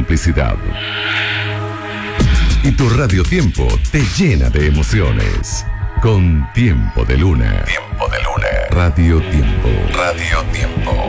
complicidad. Y tu radiotiempo te llena de emociones. Con Tiempo de Luna. Tiempo de Luna. Radio Tiempo. Radio Tiempo.